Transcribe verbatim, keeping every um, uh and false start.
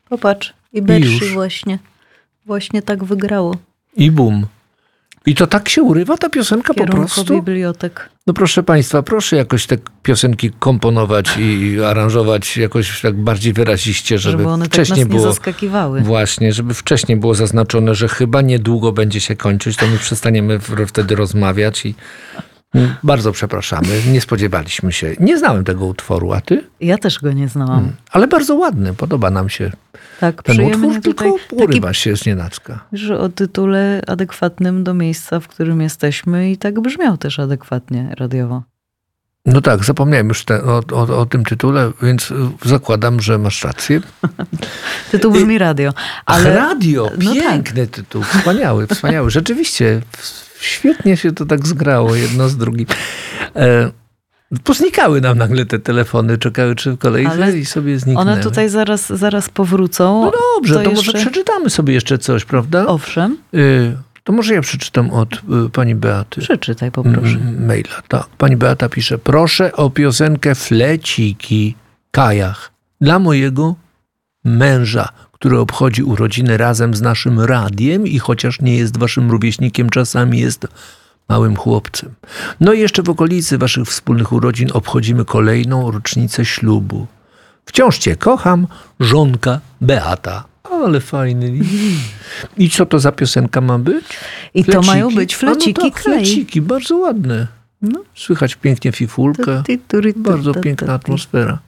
Popatrz, i Berszy już. właśnie. Właśnie tak wygrało. I bum. I to tak się urywa ta piosenka po Kierunku prostu? bibliotek. No proszę państwa, proszę jakoś te piosenki komponować i aranżować jakoś tak bardziej wyraziście, żeby, Żeby one tak wcześniej nas nie było... zaskakiwały. Właśnie, żeby wcześniej było zaznaczone, że chyba niedługo będzie się kończyć, to my przestaniemy w- wtedy rozmawiać i mm, bardzo przepraszamy, nie spodziewaliśmy się. Nie znałem tego utworu, a ty? Ja też go nie znałam. Ale bardzo ładny, podoba nam się Tak, ten przyjemnie utwór, tutaj. tylko urywa się z nienacka. Że o tytule adekwatnym do miejsca, w którym jesteśmy i tak brzmiał też adekwatnie radiowo. No tak, zapomniałem już te, o, o, o tym tytule, więc y, zakładam, że masz rację. Tytuł brzmi radio. Ale Ale radio, no piękny tytuł, wspaniały, wspaniały. Rzeczywiście, w- świetnie się to tak zgrało jedno z drugim. E, poznikały nam nagle te telefony, czekały czy w kolejce Ale i sobie zniknęły. one tutaj zaraz, zaraz powrócą. No dobrze, to, to może jeszcze- przeczytamy sobie jeszcze coś, prawda? Owszem, Y, to może ja przeczytam od y, pani Beaty. przeczytaj poproszę. Mm, maila. Tak. Pani Beata pisze, proszę o piosenkę Fleciki Kajach dla mojego męża, który obchodzi urodziny razem z naszym radiem i chociaż nie jest waszym rówieśnikiem, czasami jest małym chłopcem. No i jeszcze w okolicy waszych wspólnych urodzin obchodzimy kolejną rocznicę ślubu. Wciąż cię kocham, żonka Beata. Ale fajny. I co to za piosenka ma być? I to Fleciki? mają być fleciki A no tak, Kai. fleciki, bardzo ładne. No. Słychać pięknie fifulkę. Ty, ty, tury, ty, Bardzo ta, ta, piękna ty. atmosfera.